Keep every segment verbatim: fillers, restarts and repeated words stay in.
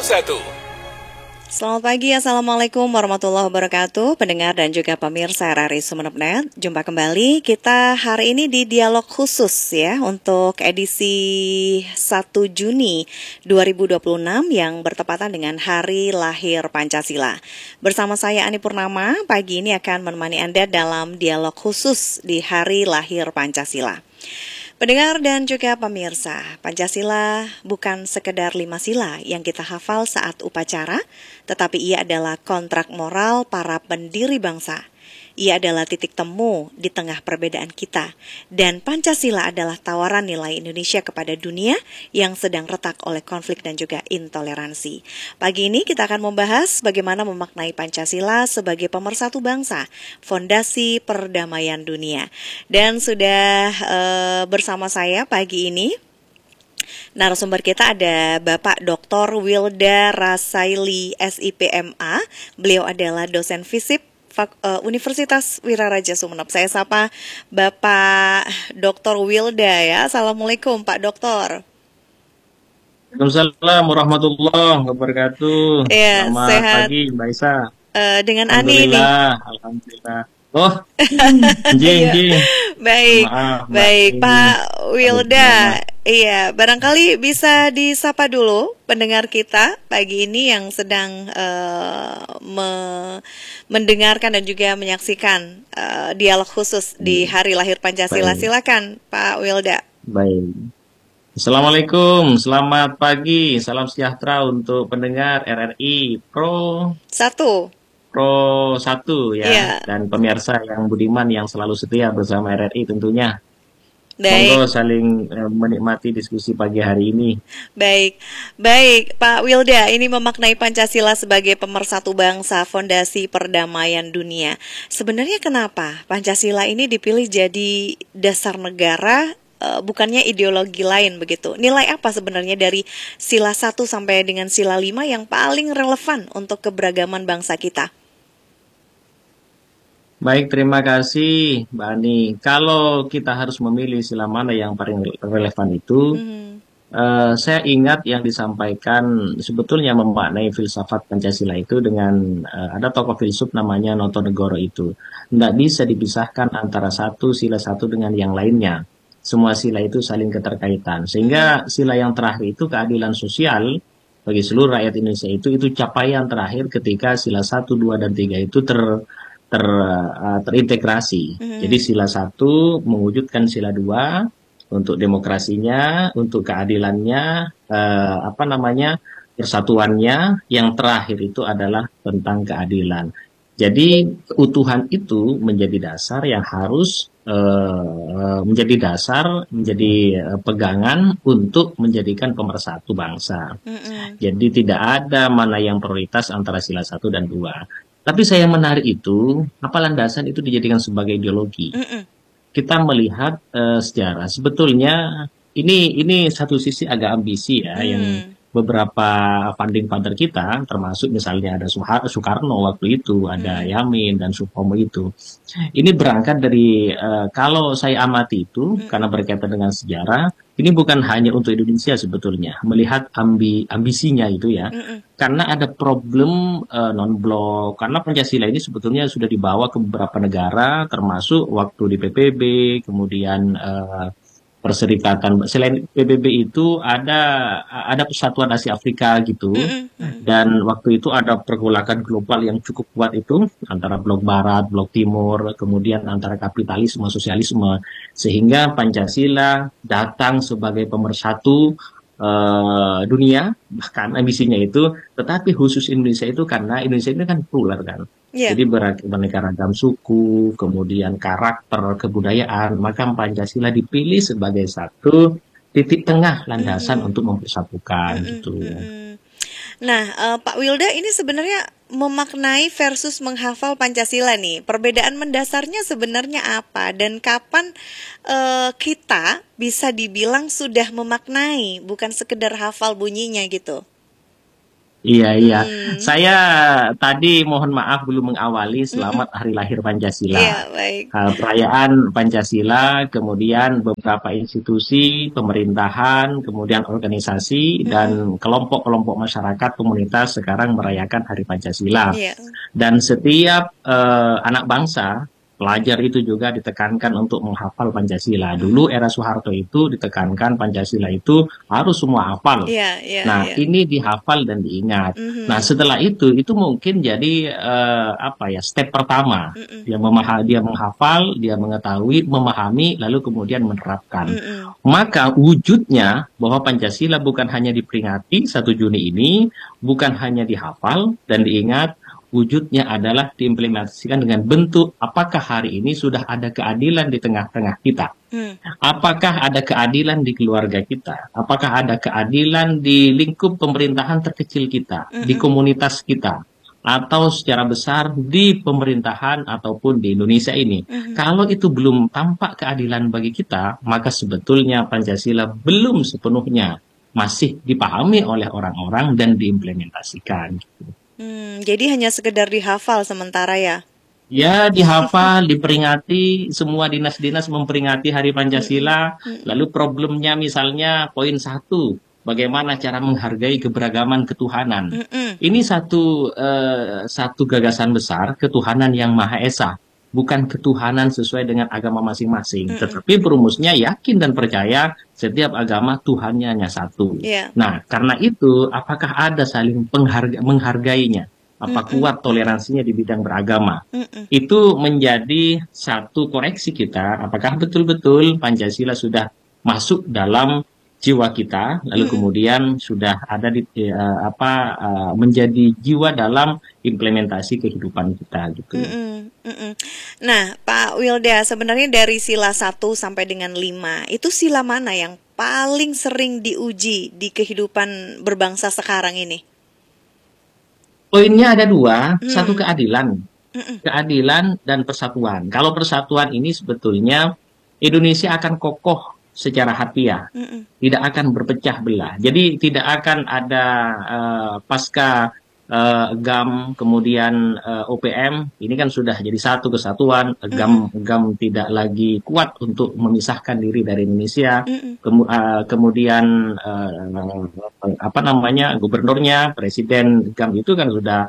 satu. Selamat pagi, Assalamualaikum warahmatullahi wabarakatuh. Pendengar dan juga pemirsa R R I Sumeneb titik net. Jumpa kembali kita hari ini di dialog khusus ya untuk edisi satu Juni dua ribu dua puluh enam yang bertepatan dengan Hari Lahir Pancasila. Bersama saya Ani Purnama, pagi ini akan menemani Anda dalam dialog khusus di Hari Lahir Pancasila. Pendengar dan juga pemirsa, Pancasila bukan sekedar lima sila yang kita hafal saat upacara, tetapi ia adalah kontrak moral para pendiri bangsa. Ia adalah titik temu di tengah perbedaan kita, dan Pancasila adalah tawaran nilai Indonesia kepada dunia yang sedang retak oleh konflik dan juga intoleransi. Pagi ini kita akan membahas bagaimana memaknai Pancasila sebagai pemersatu bangsa, fondasi perdamaian dunia. Dan sudah uh, bersama saya pagi ini narasumber kita ada Bapak Doktor Wilda Rasaili S I P M A. Beliau adalah dosen fisip Universitas Wiraraja Sumeneb. Saya sapa Bapak Doktor Wilda ya. Assalamualaikum Pak Doktor. Waalaikumsalam warahmatullahi wabarakatuh. Ya, Selamat sehat. pagi Mbak Isa. Uh, dengan Ani ini. Alhamdulillah. Oh, jing, jing. Baik, Maaf, baik Mbak. Pak Wilda. Maaf. Iya, barangkali bisa disapa dulu pendengar kita pagi ini yang sedang uh, me- mendengarkan dan juga menyaksikan uh, dialog khusus di Hari Lahir Pancasila. Baik. Silakan Pak Wilda. Baik. Assalamualaikum, selamat pagi, salam sejahtera untuk pendengar R R I Pro Satu. Pro satu ya, Iya. dan pemirsa yang budiman yang selalu setia bersama R R I tentunya. Baik. Monggo saling eh, menikmati diskusi pagi hari ini. Baik, baik Pak Wilda, ini memaknai Pancasila sebagai pemersatu bangsa, fondasi perdamaian dunia. Sebenarnya kenapa Pancasila ini dipilih jadi dasar negara, uh, bukannya ideologi lain begitu? Nilai apa sebenarnya dari sila satu sampai dengan sila lima yang paling relevan untuk keberagaman bangsa kita? Baik, terima kasih Mbak Ani. Kalau kita harus memilih sila mana yang paling relevan itu, Mm-hmm. eh, saya ingat yang disampaikan sebetulnya memaknai filsafat Pancasila itu dengan eh, ada tokoh filsuf namanya Notonegoro itu. Tidak bisa dipisahkan antara satu sila satu dengan yang lainnya. Semua sila itu saling keterkaitan. Sehingga sila yang terakhir itu keadilan sosial bagi seluruh rakyat Indonesia itu itu capaian terakhir ketika sila satu, dua, dan tiga itu ter ter uh, terintegrasi. Mm-hmm. Jadi sila satu mewujudkan sila dua untuk demokrasinya, untuk keadilannya, uh, apa namanya persatuannya. Yang terakhir itu adalah tentang keadilan. Jadi keutuhan itu menjadi dasar yang harus uh, menjadi dasar, menjadi uh, pegangan untuk menjadikan pemersatu bangsa. Mm-hmm. Jadi tidak ada mana yang prioritas antara sila satu dan dua. Tapi saya menarik itu, apa landasan itu dijadikan sebagai ideologi. Mm-mm. Kita melihat uh, sejarah. Sebetulnya ini ini satu sisi agak ambisi ya, Mm. yang beberapa founding father kita, termasuk misalnya ada Soekarno waktu itu, ada Mm. Yamin dan Supomo itu. Ini berangkat dari, uh, kalau saya amati itu, Mm. karena berkaitan dengan sejarah, ini bukan hanya untuk Indonesia sebetulnya, melihat ambi, ambisinya itu ya. Mm-mm. Karena ada problem uh, non-blok, karena Pancasila ini sebetulnya sudah dibawa ke beberapa negara, termasuk waktu di P B B, kemudian uh, Perserikatan. Selain P B B itu ada ada Persatuan Asia Afrika gitu, Mm-mm. dan waktu itu ada pergolakan global yang cukup kuat itu antara blok Barat, blok Timur, kemudian antara kapitalisme, sosialisme, sehingga Pancasila datang sebagai pemersatu Uh, dunia, bahkan ambisinya itu, tetapi khusus Indonesia itu karena Indonesia ini kan plural kan, Yeah. jadi beraneka ragam suku, kemudian karakter, kebudayaan, maka Pancasila dipilih sebagai satu titik tengah landasan Mm-mm. untuk mempersatukan Mm-mm. gitu. Mm-mm. Nah, uh, Pak Wilda, ini sebenarnya memaknai versus menghafal Pancasila nih. Perbedaan mendasarnya sebenarnya apa? Dan kapan uh, kita bisa dibilang sudah memaknai, bukan sekedar hafal bunyinya gitu? Iya, iya. Hmm. Saya tadi mohon maaf belum mengawali Mm-mm. selamat Hari Lahir Pancasila. Iya, baik. Uh, perayaan Pancasila, kemudian beberapa institusi, pemerintahan, kemudian organisasi, Mm-mm. dan kelompok-kelompok masyarakat komunitas sekarang merayakan Hari Pancasila. Iya. Dan setiap uh, anak bangsa, pelajar itu juga ditekankan untuk menghafal Pancasila. Mm-mm. Dulu era Soeharto itu ditekankan Pancasila itu harus semua hafal. Iya, iya, Nah, iya. ini dihafal dan diingat. Nah, Mhm. setelah itu, itu mungkin jadi eh, apa ya, step pertama. Mm-mm. Dia memaha, dia menghafal, dia mengetahui, memahami, lalu kemudian menerapkan. Mm-mm. Maka wujudnya bahwa Pancasila bukan hanya diperingati satu Juni ini, bukan hanya dihafal dan diingat, wujudnya adalah diimplementasikan dengan bentuk apakah hari ini sudah ada keadilan di tengah-tengah kita. Mm. Apakah ada keadilan di keluarga kita? Apakah ada keadilan di lingkup pemerintahan terkecil kita, di Mm-mm. komunitas kita, atau secara besar di pemerintahan ataupun di Indonesia ini? Mhm. Kalau itu belum tampak keadilan bagi kita, maka sebetulnya Pancasila belum sepenuhnya masih dipahami oleh orang-orang dan diimplementasikan. Hmm, jadi hanya sekedar dihafal sementara ya. Ya, dihafal, diperingati, semua dinas-dinas memperingati Hari Mm-mm. Pancasila. Mm-mm. Lalu problemnya misalnya poin satu, bagaimana cara menghargai keberagaman ketuhanan. Mm-mm. Ini satu eh, satu gagasan besar, ketuhanan yang Maha Esa, bukan ketuhanan sesuai dengan agama masing-masing. Mm-mm. Tetapi perumusnya yakin dan percaya setiap agama Tuhannya hanya satu. Iya. Nah, karena itu, apakah ada saling pengharga menghargainya? Apa Mm-mm. kuat Mm-mm. toleransinya di bidang beragama? Mm-mm. Itu menjadi satu koreksi kita, apakah betul-betul Pancasila sudah masuk dalam jiwa kita, lalu Mm-mm. kemudian sudah ada di eh, apa eh, menjadi jiwa dalam implementasi kehidupan kita gitu. Mm-mm. Mm-mm. Nah, Pak Wilda, sebenarnya dari sila satu sampai dengan lima, itu sila mana yang paling sering diuji di kehidupan berbangsa sekarang ini? Poinnya ada dua, satu Hmm. keadilan, Mm-mm. keadilan dan persatuan. Kalau persatuan ini sebetulnya Indonesia akan kokoh secara harfiah, Mm-mm. tidak akan berpecah belah. Jadi tidak akan ada uh, pasca uh, G A M kemudian uh, O P M ini kan sudah jadi satu kesatuan. G A M Mm-mm. G A M tidak lagi kuat untuk memisahkan diri dari Indonesia. Mm-mm. Kemu, uh, kemudian uh, apa namanya gubernurnya, presiden G A M itu kan sudah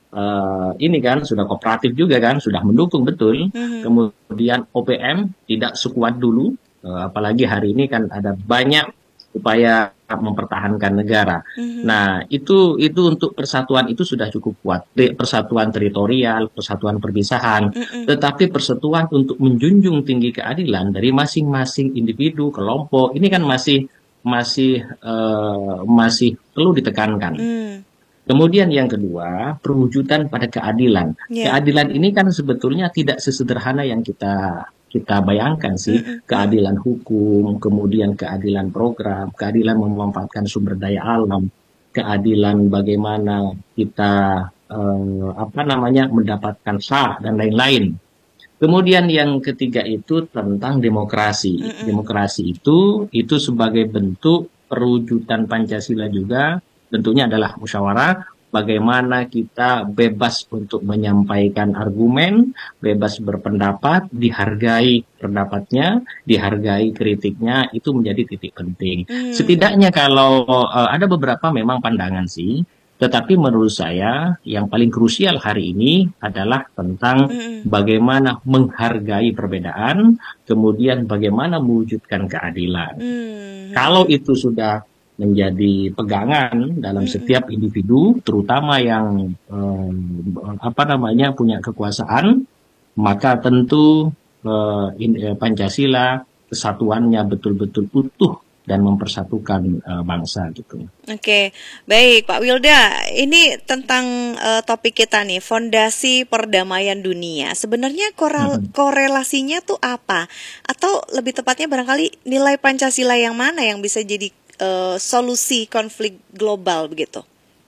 uh, ini kan sudah kooperatif juga kan, sudah mendukung betul. Mhm. Kemudian O P M tidak sekuat dulu. Uh, apalagi hari ini kan ada banyak upaya mempertahankan negara. Mhm. Nah, itu itu untuk persatuan itu sudah cukup kuat. Persatuan teritorial, persatuan perpisahan, Mm-mm. tetapi persatuan untuk menjunjung tinggi keadilan dari masing-masing individu, kelompok, ini kan masih masih uh, masih perlu ditekankan. Mm. Kemudian yang kedua, perwujudan pada keadilan. Yeah. Keadilan ini kan sebetulnya tidak sesederhana yang kita kita bayangkan sih. Mm-mm. Keadilan hukum, kemudian keadilan program, keadilan memanfaatkan sumber daya alam, keadilan bagaimana kita eh, apa namanya mendapatkan hak dan lain-lain. Kemudian yang ketiga itu tentang demokrasi. Mm-mm. Demokrasi itu itu sebagai bentuk perwujudan Pancasila juga tentunya adalah musyawarah. Bagaimana kita bebas untuk menyampaikan argumen, bebas berpendapat, dihargai pendapatnya, dihargai kritiknya, itu menjadi titik penting. Mm. Setidaknya kalau uh, ada beberapa memang pandangan sih, tetapi menurut saya yang paling krusial hari ini adalah tentang Mm-mm. bagaimana menghargai perbedaan, kemudian bagaimana mewujudkan keadilan. Mm. Kalau itu sudah menjadi pegangan dalam Mm-mm. setiap individu, terutama yang eh, apa namanya punya kekuasaan, maka tentu eh, in, eh, Pancasila kesatuannya betul-betul utuh dan mempersatukan uh, bangsa gitu. Oke, baik Pak Wilda. Ini tentang uh, topik kita nih, fondasi perdamaian dunia. Sebenarnya korel, Mm-hmm. korelasinya tuh apa? Atau lebih tepatnya barangkali nilai Pancasila yang mana yang bisa jadi uh, solusi konflik global begitu?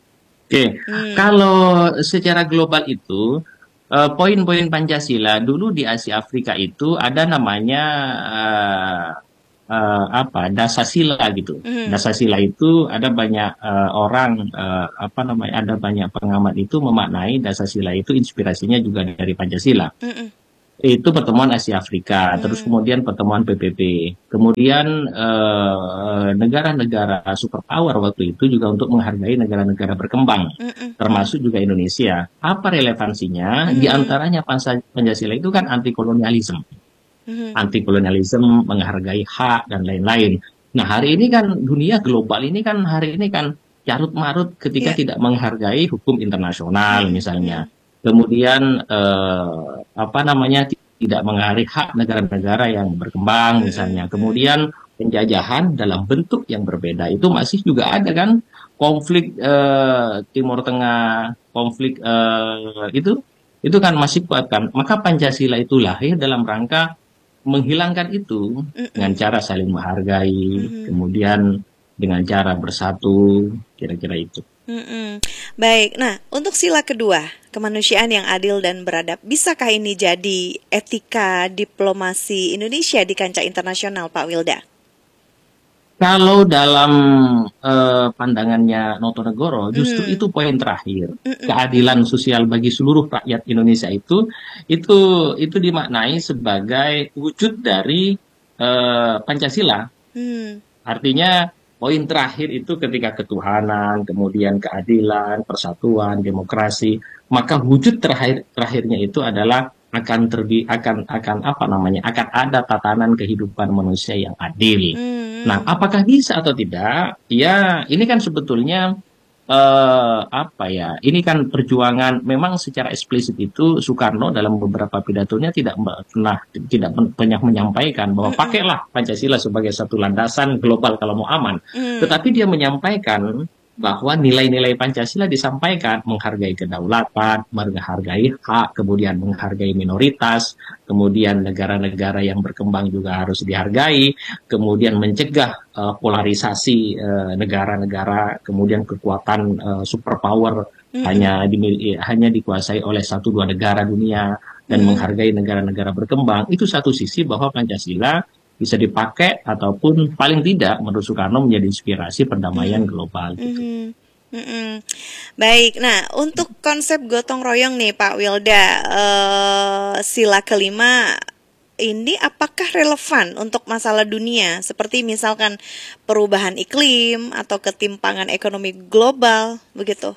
Oke, Hmm. kalau secara global itu uh, poin-poin Pancasila dulu di Asia Afrika itu ada namanya uh, uh, apa dasasila gitu. Mhm. Dasasila itu ada banyak uh, orang uh, apa namanya ada banyak pengamat itu memaknai dasasila itu inspirasinya juga dari Pancasila. Mhm. Itu pertemuan Asia Afrika, terus Mhm. kemudian pertemuan P P P, kemudian eh, negara-negara superpower waktu itu juga untuk menghargai negara-negara berkembang, Mhm. termasuk juga Indonesia. Apa relevansinya? Di Mhm. antaranya Pansa- Pancasila itu kan anti kolonialisme, Mhm. anti kolonialisme, menghargai hak dan lain-lain. Nah hari ini kan dunia global ini kan hari ini kan carut marut ketika Ya. tidak menghargai hukum internasional Mhm. misalnya. Mhm. Kemudian eh, apa namanya tidak menghargai hak negara-negara yang berkembang Mhm. misalnya. Mhm. Kemudian penjajahan dalam bentuk yang berbeda itu masih juga ada kan konflik eh, Timur Tengah, konflik eh, itu itu kan masih kuat kan. Maka Pancasila itu lahir dalam rangka menghilangkan itu dengan Mhm. cara saling menghargai, Mhm. kemudian dengan cara bersatu, kira-kira itu. Mhm. Baik, nah untuk sila kedua, kemanusiaan yang adil dan beradab, bisakah ini jadi etika diplomasi Indonesia di kancah internasional, Pak Wilda? Kalau dalam eh, pandangannya Notonegoro, justru Mhm. itu poin terakhir. Mhm. Keadilan sosial bagi seluruh rakyat Indonesia itu, itu itu dimaknai sebagai wujud dari eh, Pancasila. Mhm. Artinya poin terakhir itu ketika ketuhanan, kemudian keadilan, persatuan, demokrasi, maka wujud terakhir terakhirnya itu adalah akan terbi akan akan apa namanya akan ada tatanan kehidupan manusia yang adil. Nah, Mhm. apakah bisa atau tidak? Ya, ini kan sebetulnya eh, apa ya? Ini kan perjuangan. Memang secara eksplisit itu Soekarno dalam beberapa pidatonya tidak pernah tidak banyak menyampaikan bahwa Mhm. pakailah Pancasila sebagai satu landasan global kalau mau aman. Mhm. Tetapi dia menyampaikan bahwa nilai-nilai Pancasila disampaikan menghargai kedaulatan, menghargai hak, kemudian menghargai minoritas, kemudian negara-negara yang berkembang juga harus dihargai, kemudian mencegah uh, polarisasi uh, negara-negara, kemudian kekuatan uh, superpower Mhm. hanya dimiliki, hanya dikuasai oleh satu dua negara dunia dan Mhm. menghargai negara-negara berkembang. Itu satu sisi bahwa Pancasila bisa dipakai ataupun paling tidak menurut Soekarno menjadi inspirasi perdamaian Mhm. global gitu. Mhm. Mhm. Baik, nah untuk konsep gotong royong nih Pak Wilda, eh, sila kelima ini apakah relevan untuk masalah dunia seperti misalkan perubahan iklim atau ketimpangan ekonomi global begitu?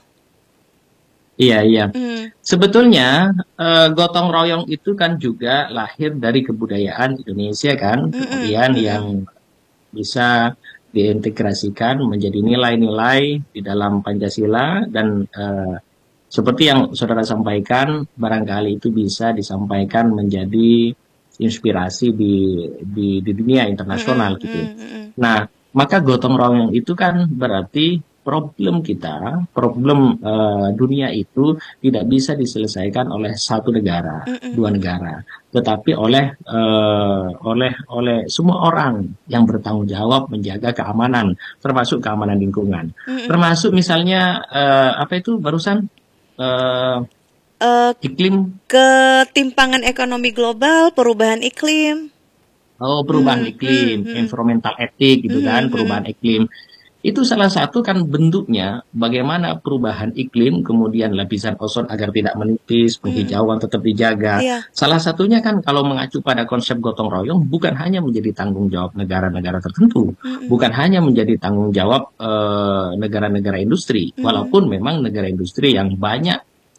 Iya, iya. Hmm. Sebetulnya eh, gotong royong itu kan juga lahir dari kebudayaan Indonesia kan, Mm-mm. kemudian yang Mm-mm. bisa diintegrasikan menjadi nilai-nilai di dalam Pancasila dan eh, seperti yang saudara sampaikan, barangkali itu bisa disampaikan menjadi inspirasi di di, di dunia internasional Mm-mm. gitu. Mm-mm. Nah, maka gotong royong itu kan berarti problem kita, problem eh, dunia itu tidak bisa diselesaikan oleh satu negara, dua Mm-mm. negara, tetapi oleh eh, oleh oleh semua orang yang bertanggung jawab menjaga keamanan, termasuk keamanan lingkungan, Mm-mm. termasuk misalnya eh, apa itu barusan eh, Eh, iklim. ketimpangan ekonomi global, perubahan iklim. Oh, perubahan Mhm. iklim, Mhm. environmental etik gitu Mhm. kan, Mhm. perubahan iklim. Itu salah satu kan bentuknya bagaimana perubahan iklim, kemudian lapisan ozon agar tidak menipis, Mhm. penghijauan tetap dijaga. Iya. Salah satunya kan kalau mengacu pada konsep gotong royong bukan hanya menjadi tanggung jawab negara-negara tertentu, Mhm. bukan hanya menjadi tanggung jawab eh, negara-negara industri, Mhm. walaupun memang negara industri yang banyak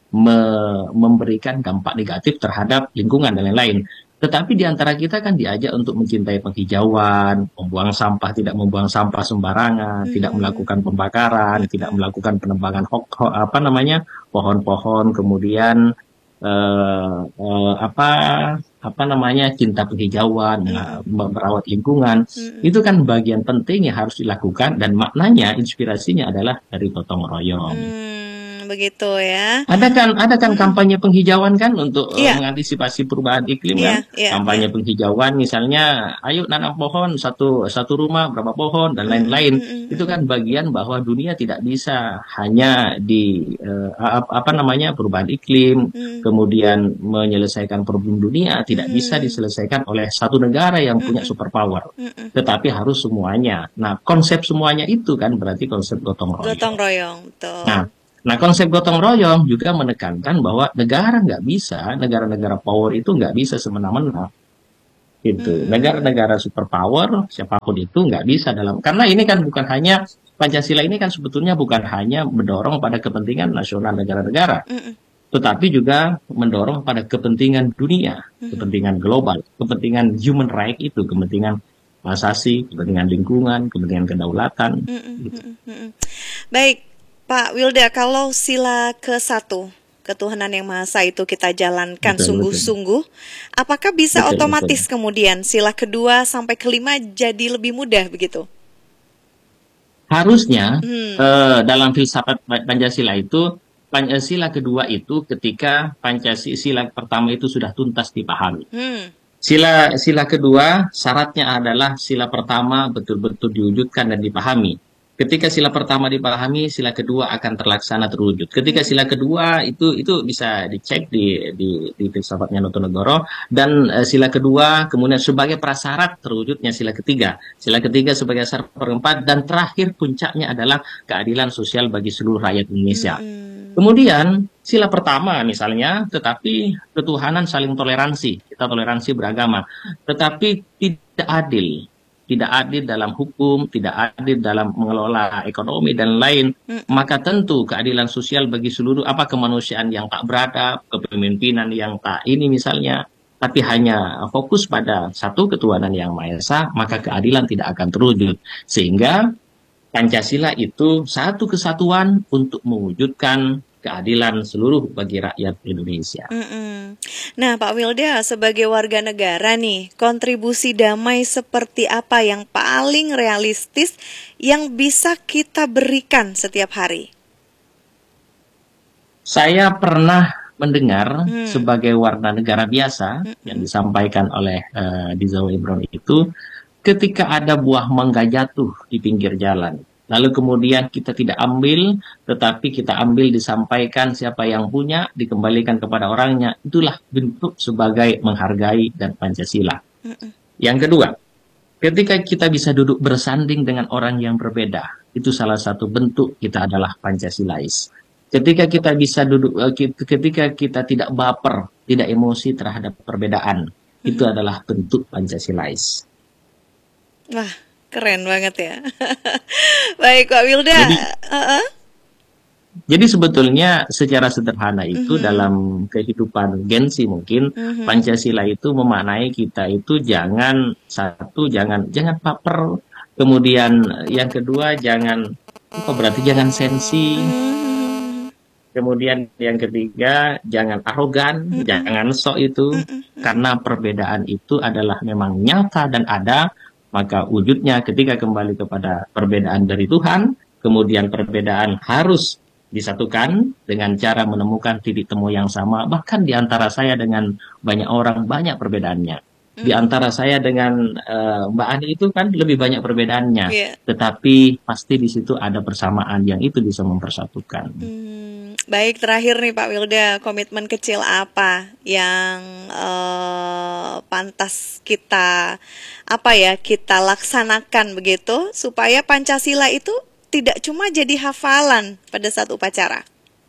me- memberikan dampak negatif terhadap lingkungan dan lain-lain. Tetapi di antara kita kan diajak untuk mencintai penghijauan, membuang sampah, tidak membuang sampah sembarangan, tidak Mhm. melakukan pembakaran, tidak Mhm. melakukan penebangan hok, ho- apa namanya pohon-pohon, kemudian eh, eh, apa apa namanya cinta penghijauan, Mhm. merawat lingkungan. Mhm. Itu kan bagian penting yang harus dilakukan dan maknanya inspirasinya adalah dari gotong royong. Hmm, begitu ya. Ada kan, ada kan Mm-mm. kampanye penghijauan kan untuk uh, Iya, mengantisipasi perubahan iklim iya, kan. iya, iya. Kampanye penghijauan misalnya, ayo nanam pohon satu satu rumah berapa pohon dan Mm-mm, lain-lain. mm-mm, Itu mm-mm, kan bagian bahwa dunia tidak bisa hanya di uh, apa, apa namanya perubahan iklim, mm-mm, kemudian menyelesaikan problem dunia tidak bisa mm-mm, diselesaikan oleh satu negara yang punya mm-mm, superpower. mm-mm. Tetapi harus semuanya. Nah, konsep semuanya itu kan berarti konsep gotong Gotong royong. royong, Nah, betul. nah konsep gotong royong juga menekankan bahwa negara nggak bisa, negara-negara power itu nggak bisa semena-mena. Gitu. Mm-mm, Negara-negara superpower, siapapun itu nggak bisa dalam, karena ini kan bukan hanya, Pancasila ini kan sebetulnya bukan hanya mendorong pada kepentingan nasional negara-negara, mm-mm, tetapi juga mendorong pada kepentingan dunia, mm-mm, kepentingan global, kepentingan human right itu, kepentingan asasi, kepentingan lingkungan, kepentingan kedaulatan. mm-mm, Gitu. mm-mm, mm-mm. Baik, Pak Wilda, kalau sila ke satu, ketuhanan yang Maha Esa itu kita jalankan Betul, betul, sungguh-sungguh, apakah bisa betul, betul. otomatis kemudian sila kedua sampai kelima jadi lebih mudah begitu? Harusnya Hmm, eh, dalam filsafat Pancasila itu, Pancasila kedua itu ketika Pancasila pertama itu sudah tuntas dipahami. hmm, Sila sila kedua syaratnya adalah sila pertama betul-betul diwujudkan dan dipahami. Ketika sila pertama dipahami, sila kedua akan terlaksana terwujud. Ketika mm-mm, sila kedua itu itu bisa dicek di di di filsafatnya Notonegoro, dan eh, sila kedua kemudian sebagai prasyarat terwujudnya sila ketiga. Sila ketiga sebagai syarat keempat, dan terakhir puncaknya adalah keadilan sosial bagi seluruh rakyat Indonesia. mm-mm, Kemudian sila pertama misalnya, tetapi ketuhanan saling toleransi, kita toleransi beragama, tetapi tidak adil, tidak adil dalam hukum, tidak adil dalam mengelola ekonomi dan lain, mm, maka tentu keadilan sosial bagi seluruh apa kemanusiaan yang tak beradab, kepemimpinan yang tak ini misalnya, tapi hanya fokus pada satu ketuhanan yang Maha Esa, maka keadilan tidak akan terwujud. Sehingga Pancasila itu satu kesatuan untuk mewujudkan keadilan seluruh bagi rakyat Indonesia. mm-mm. Nah, Pak Wilda, sebagai warga negara nih, kontribusi damai seperti apa yang paling realistis yang bisa kita berikan setiap hari? Saya pernah mendengar Hmm, sebagai warga negara biasa yang mm-mm, disampaikan oleh uh, Dizal Ibron itu, ketika ada buah mangga jatuh di pinggir jalan, lalu kemudian kita tidak ambil, tetapi kita ambil disampaikan siapa yang punya, dikembalikan kepada orangnya, itulah bentuk sebagai menghargai dan Pancasila. mm-mm, Yang kedua, ketika kita bisa duduk bersanding dengan orang yang berbeda, itu salah satu bentuk kita adalah Pancasilais. Ketika kita bisa duduk, eh, ki- ketika kita tidak baper, tidak emosi terhadap perbedaan, itu mm-mm. adalah bentuk Pancasilais. Wah, keren banget ya. Baik, Pak Wilda. Jadi, Uh-uh. jadi sebetulnya secara sederhana itu Mhm, dalam kehidupan gengsi mungkin, mhm, Pancasila itu memaknai kita itu jangan satu, jangan jangan baper, kemudian yang kedua jangan apa berarti jangan sensi. mhm, Kemudian yang ketiga, jangan arogan, mhm, jangan sok itu, mhm, mhm, karena perbedaan itu adalah memang nyata dan ada, maka wujudnya ketika kembali kepada perbedaan dari Tuhan, kemudian perbedaan harus disatukan dengan cara menemukan titik temu yang sama, bahkan di antara saya dengan banyak orang banyak perbedaannya. Di mhm. antara saya dengan eh, Mbak Ani itu kan lebih banyak perbedaannya, Iya. tetapi pasti di situ ada persamaan yang itu bisa mempersatukan. Hmm, baik, terakhir nih Pak Wilda, komitmen kecil apa yang eh, pantas kita apa ya kita laksanakan begitu supaya Pancasila itu tidak cuma jadi hafalan pada saat upacara.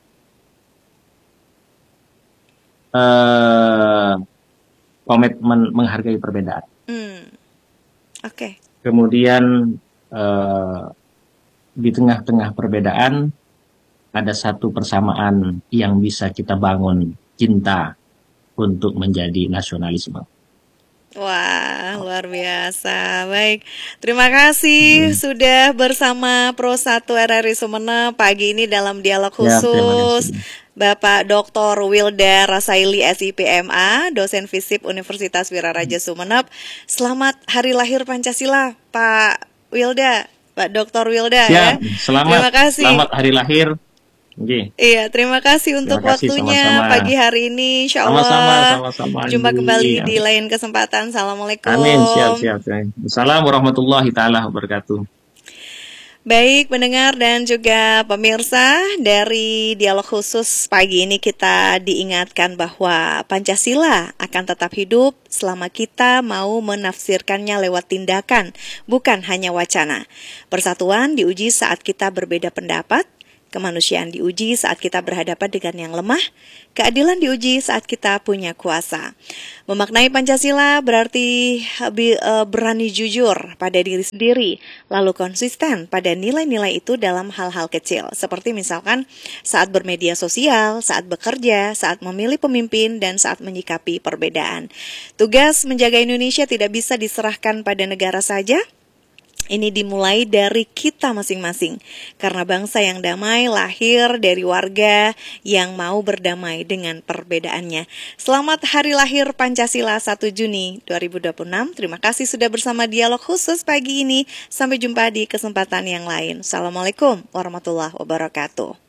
eh Komitmen menghargai perbedaan. Hmm, oke. Kemudian eh, di tengah-tengah perbedaan ada satu persamaan yang bisa kita bangun, cinta untuk menjadi nasionalisme. Wah, luar biasa. Baik, terima kasih Hmm. sudah bersama Pro satu R R I Sumeneb pagi ini dalam dialog Ya, terima khusus. kasih. Bapak doktor Wilda Rasaili S I P M A, dosen FISIP Universitas Wiraraja Sumeneb. Selamat Hari Lahir Pancasila, Pak Wilda, Pak doktor Wilda ya. Siap, Terima selamat, kasih. selamat hari lahir Nggih. Iya, terima kasih Terima untuk kasih waktunya sama-sama. pagi hari ini. Insya Sama-sama, Allah sama-sama jumpa kembali Andi. di Amin. lain kesempatan. Amin, siap, Assalamualaikum. siap. Assalamualaikum warahmatullahi taala wabarakatuh. Baik pendengar dan juga pemirsa, dari dialog khusus pagi ini kita diingatkan bahwa Pancasila akan tetap hidup selama kita mau menafsirkannya lewat tindakan, bukan hanya wacana. Persatuan diuji saat kita berbeda pendapat, kemanusiaan diuji saat kita berhadapan dengan yang lemah, keadilan diuji saat kita punya kuasa. Memaknai Pancasila berarti bi- eh, berani jujur pada diri sendiri, lalu konsisten pada nilai-nilai itu dalam hal-hal kecil, seperti misalkan saat bermedia sosial, saat bekerja, saat memilih pemimpin, dan saat menyikapi perbedaan. Tugas menjaga Indonesia tidak bisa diserahkan pada negara saja. Ini dimulai dari kita masing-masing, karena bangsa yang damai lahir dari warga yang mau berdamai dengan perbedaannya. Selamat Hari Lahir Pancasila satu Juni dua ribu dua puluh enam. Terima kasih sudah bersama dialog khusus pagi ini. Sampai jumpa di kesempatan yang lain. Assalamualaikum warahmatullahi wabarakatuh.